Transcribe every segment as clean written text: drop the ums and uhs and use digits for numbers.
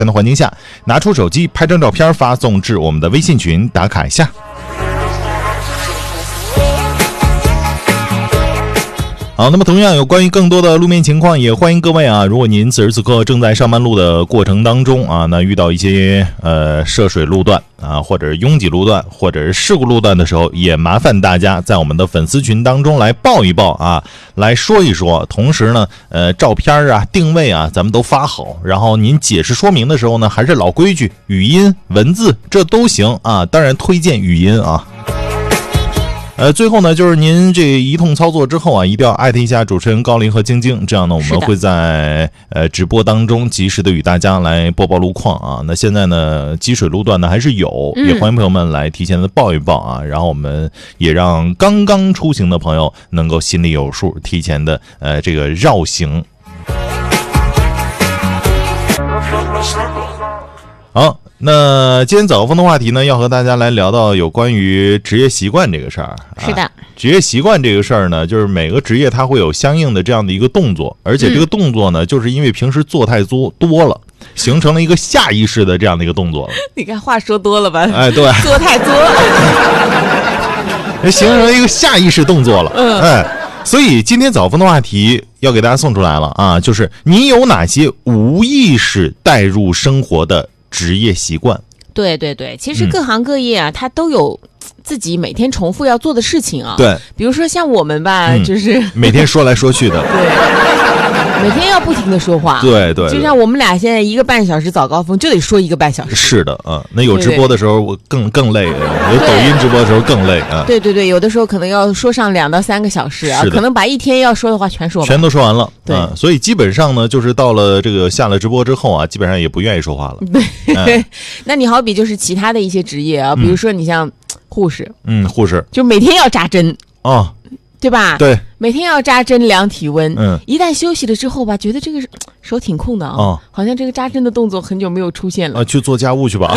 的环境下，拿出手机拍张照片发送至我们的微信群打卡一下。好，那么同样有关于更多的路面情况，也欢迎各位啊，如果您此时此刻正在上班路的过程当中啊，那遇到一些涉水路段啊，或者是拥挤路段，或者是事故路段的时候，也麻烦大家在我们的粉丝群当中来报一报啊，来说一说。同时呢，照片啊、定位啊，咱们都发好。然后您解释说明的时候呢，还是老规矩，语音、文字这都行啊，当然推荐语音啊。最后呢，就是您这一通操作之后啊，一定要艾特一下主持人高林和晶晶，这样呢，我们会在直播当中及时的与大家来播报路况啊。那现在呢，积水路段呢还是有，也欢迎朋友们来提前的报一报啊。然后我们也让刚刚出行的朋友能够心里有数，提前的这个绕行。好。那今天早风的话题呢，要和大家来聊到有关于职业习惯这个事儿。 是的， 职业习惯这个事儿呢，就是每个职业它会有相应的这样的一个动作，而且这个动作呢，就是因为平时做太多了，形成了一个下意识的这样的一个动作了。 你看话说多了吧？ 哎，对， 做太多了， 形成了一个下意识动作了。哎，所以今天早风的话题要给大家送出来了啊，就是你有哪些无意识带入生活的职业习惯。 对对对，其实各行各业啊，它都有自己每天重复要做的事情啊。 对， 比如说像我们吧，就是每天说来说去的。 对，每天要不停的说话。 对对， 就像我们俩现在1个半小时早高峰就得说1个半小时。 是的啊，那有直播的时候我更累，有抖音直播的时候更累啊。 对对对，有的时候可能要说上2到3个小时啊，可能把一天要说的话全说完， 全都说完了。 对， 所以基本上呢，就是到了这个下了直播之后啊，基本上也不愿意说话了。 对，那你好比就是其他的一些职业啊，比如说你像护士， 护士就每天要扎针啊。 对吧？ 对， 每天要扎针量体温。一旦休息了之后吧，觉得这个手挺空的啊，好像这个扎针的动作很久没有出现了。 去做家务去吧，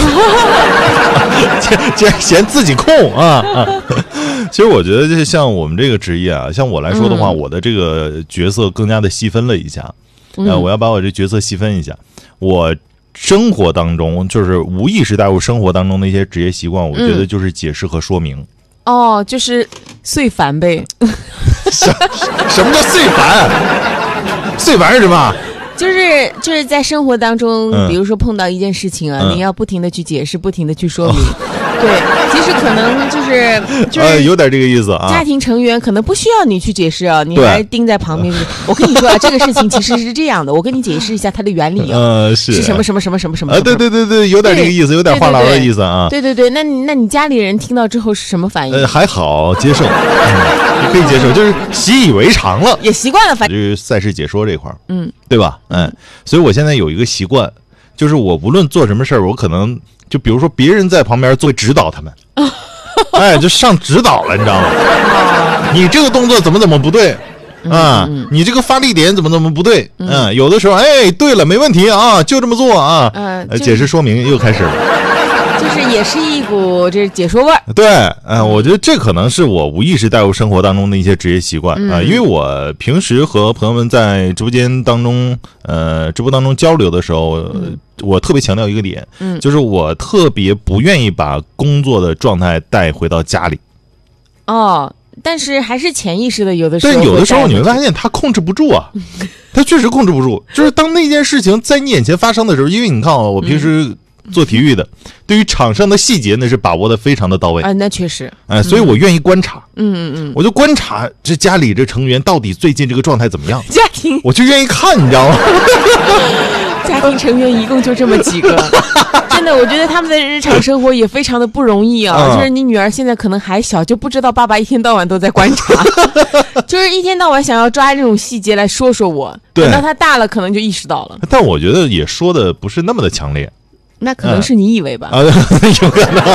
既然嫌自己空啊。其实我觉得，就像我们这个职业啊，像我来说的话，我的这个角色更加的细分了一下。我要把我这角色细分一下。我生活当中就是无意识带入生活当中的一些职业习惯，我觉得就是解释和说明。 哦，就是碎烦呗。 什么叫碎烦？碎烦是什么？ 就是在生活当中，比如说碰到一件事情啊，你要不停的去解释，不停的去说明。对，其实可能就是有点这个意思啊。 家庭成员可能不需要你去解释啊，你还盯在旁边。我跟你说啊，这个事情其实是这样的，我跟你解释一下它的原理啊。是什么什么什么什么什么。 对对对对，有点这个意思，有点话痨的意思啊。 对对对，那你家里人听到之后是什么反应？ 还好接受，可以接受，就是习以为常了， 也习惯了。 就是赛事解说这块对吧？所以我现在有一个习惯，就是我无论做什么事儿，我可能就比如说别人在旁边做指导他们，就上指导了，你知道吗？你这个动作怎么不对啊？你这个发力点怎么不对？有的时候对了，没问题啊，就这么做啊。解释说明又开始了。 就是也是一股这解说味儿。 对，我觉得这可能是我无意识带入生活当中的一些职业习惯因为我平时和朋友们在直播当中交流的时候，我特别强调一个点，就是我特别不愿意把工作的状态带回到家里。 但是还是潜意识的，有的时候。 但有的时候你会发现他控制不住啊，他确实控制不住。就是当那件事情在你眼前发生的时候，因为你看我平时做体育的，对于场上的细节那是把握的非常的到位那确实所以我愿意观察我就观察这家里这成员到底最近这个状态怎么样， 家庭我就愿意看，你知道吗？ 家庭成员一共就这么几个，真的，我觉得他们的日常生活也非常的不容易啊。就是你女儿现在可能还小，就不知道爸爸一天到晚都在观察，就是一天到晚想要抓这种细节来说我。等到他大了，可能就意识到了。 但我觉得也说的不是那么的强烈。 那可能是你以为吧？ 有可能。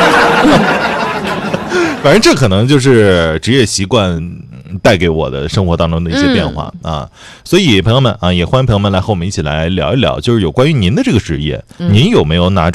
反正这可能就是职业习惯带给我的生活当中的一些变化所以朋友们也欢迎朋友们来和我们一起来聊一聊，就是有关于您的这个职业，您有没有哪种